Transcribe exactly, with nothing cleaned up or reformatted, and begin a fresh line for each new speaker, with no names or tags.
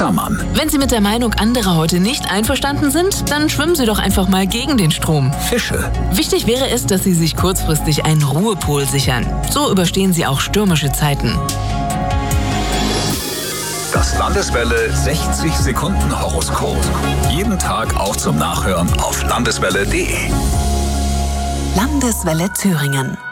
Wassermann.
Wenn Sie mit der Meinung anderer heute nicht einverstanden sind, dann schwimmen Sie doch einfach mal gegen den Strom.
Fische.
Wichtig wäre es, dass Sie sich kurzfristig einen Ruhepol sichern. So überstehen Sie auch stürmische Zeiten.
Das Landeswelle sechzig Sekunden Horoskop. Jeden Tag auch zum Nachhören auf landeswelle punkt de.
Landeswelle Thüringen.